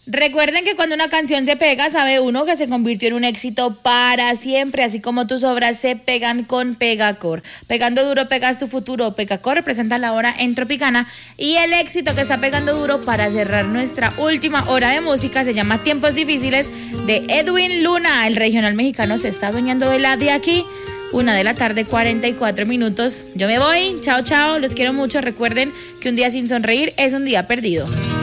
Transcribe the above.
Recuerden que cuando una canción se pega, sabe uno que se convirtió en un éxito para siempre, así como tus obras se pegan con Pegacor. Pegando duro, pegas tu futuro. Pegacor representa la hora en Tropicana y el éxito que está pegando duro para cerrar nuestra última hora de música se llama Tiempos Difíciles de Edwin Luna. El regional mexicano se está adueñando de la de aquí. 1:44 p.m. Yo me voy. Chao, chao. Los quiero mucho. Recuerden que un día sin sonreír es un día perdido.